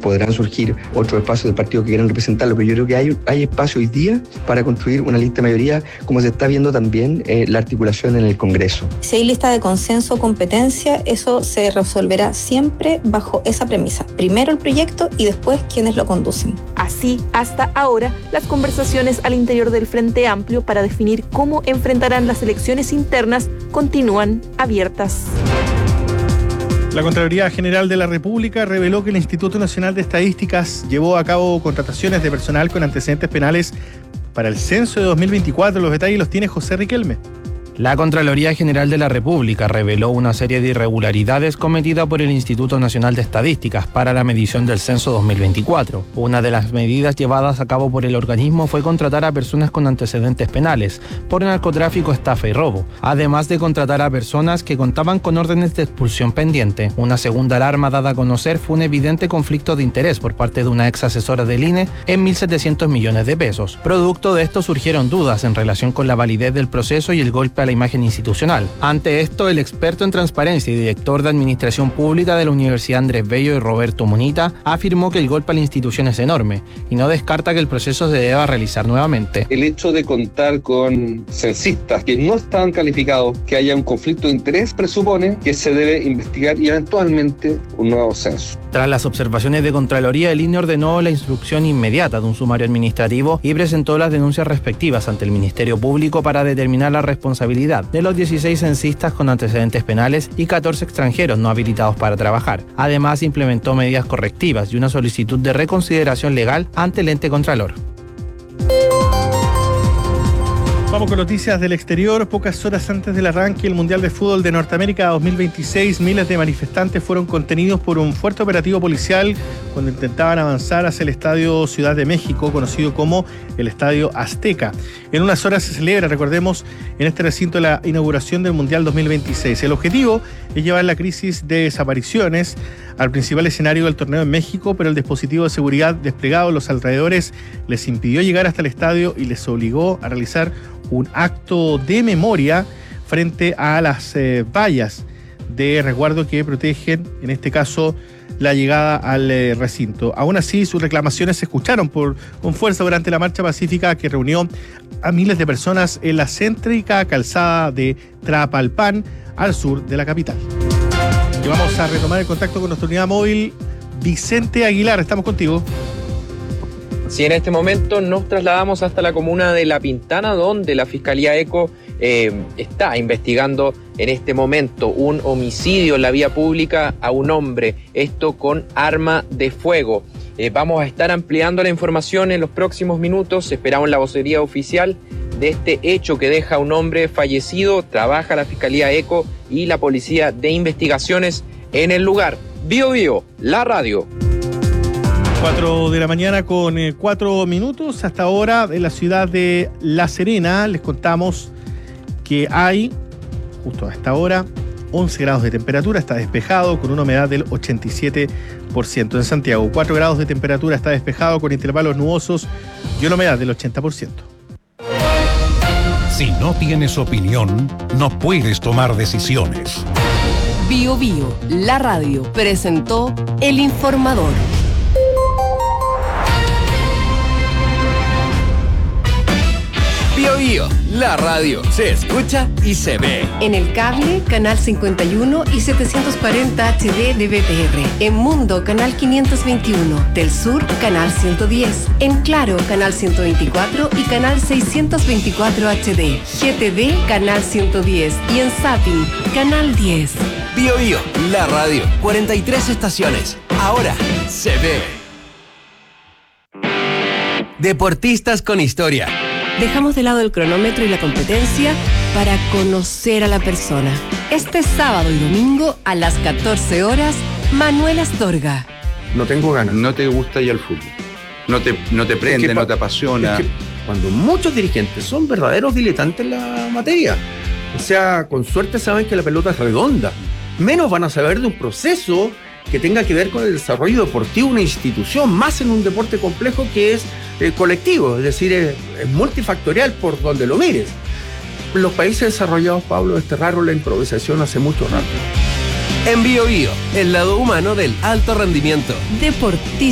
podrán surgir otros espacios del partido que quieran representarlo, pero yo creo que hay espacio hoy día para construir una lista de mayoría, como se está viendo también la articulación en el Congreso. Si hay lista de consenso o competencia, eso se resolverá siempre bajo esa premisa. Primero el proyecto y después quienes lo conducen. Así, hasta ahora, las conversaciones al interior del Frente Amplio para definir cómo enfrentarán las elecciones internas continúan abiertas. La Contraloría General de la República reveló que el Instituto Nacional de Estadísticas llevó a cabo contrataciones de personal con antecedentes penales para el censo de 2024. Los detalles los tiene José Riquelme. La Contraloría General de la República reveló una serie de irregularidades cometidas por el Instituto Nacional de Estadísticas para la medición del censo 2024. Una de las medidas llevadas a cabo por el organismo fue contratar a personas con antecedentes penales por narcotráfico, estafa y robo, además de contratar a personas que contaban con órdenes de expulsión pendiente. Una segunda alarma dada a conocer fue un evidente conflicto de interés por parte de una ex asesora del INE en 1.700 millones de pesos. Producto de esto surgieron dudas en relación con la validez del proceso y el golpe a la imagen institucional. Ante esto, el experto en transparencia y director de Administración Pública de la Universidad Andrés Bello y Roberto Munita afirmó que el golpe a la institución es enorme y no descarta que el proceso se deba realizar nuevamente. El hecho de contar con censistas que no están calificados, que haya un conflicto de interés, presupone que se debe investigar y eventualmente un nuevo censo. Tras las observaciones de Contraloría, el INE ordenó la instrucción inmediata de un sumario administrativo y presentó las denuncias respectivas ante el Ministerio Público para determinar la responsabilidad de los 16 censistas con antecedentes penales y 14 extranjeros no habilitados para trabajar. Además, implementó medidas correctivas y una solicitud de reconsideración legal ante el ente Contralor. Vamos con noticias del exterior. Pocas horas antes del arranque del Mundial de Fútbol de Norteamérica 2026, miles de manifestantes fueron contenidos por un fuerte operativo policial cuando intentaban avanzar hacia el Estadio Ciudad de México, conocido como el Estadio Azteca. En unas horas se celebra, recordemos, en este recinto la inauguración del Mundial 2026. El objetivo es llevar la crisis de desapariciones al principal escenario del torneo en México, pero el dispositivo de seguridad desplegado en los alrededores les impidió llegar hasta el estadio y les obligó a realizar un acto de memoria frente a las vallas de resguardo que protegen, en este caso, la llegada al recinto. Aún así, sus reclamaciones se escucharon con fuerza durante la marcha pacífica que reunió a miles de personas en la céntrica calzada de Trapalpan, al sur de la capital. Y vamos a retomar el contacto con nuestra unidad móvil. Vicente Aguilar, estamos contigo. Sí, en este momento nos trasladamos hasta la comuna de La Pintana, donde la Fiscalía ECO está investigando en este momento un homicidio en la vía pública a un hombre, esto con arma de fuego. Vamos a estar ampliando la información en los próximos minutos. Esperamos la vocería oficial de este hecho que deja a un hombre fallecido. Trabaja la Fiscalía ECO y la Policía de Investigaciones en el lugar. Bío Bío, la radio. 4 de la mañana con 4 minutos. Hasta ahora en la ciudad de La Serena les contamos que hay, justo a esta hora, 11 grados de temperatura, está despejado con una humedad del 87%. En Santiago, 4 grados de temperatura, está despejado con intervalos nubosos y una humedad del 80%. Si no tienes opinión, no puedes tomar decisiones. Bío Bío, la radio, presentó El Informador. Bío Bío, la radio, se escucha y se ve. En el cable, canal 51 y 740 HD de BTR. En Mundo, canal 521. Del Sur, canal 110. En Claro, canal 124 y canal 624 HD. GTD, canal 110. Y en Zapping, canal 10. Bío Bío, la radio, 43 estaciones. Ahora se ve. Deportistas con historia. Dejamos de lado el cronómetro y la competencia para conocer a la persona. Este sábado y domingo a las 14 horas, Manuel Astorga. No tengo ganas. No te gusta ya el fútbol. No te prende, no te apasiona. Es que cuando muchos dirigentes son verdaderos diletantes en la materia. O sea, con suerte saben que la pelota es redonda. Menos van a saber de un proceso que tenga que ver con el desarrollo deportivo de una institución, más en un deporte complejo que es colectivo, es decir, es multifactorial por donde lo mires. En los países desarrollados, Pablo, es raro la improvisación hace mucho rato. En Bío Bío, el lado humano del alto rendimiento. Deportista.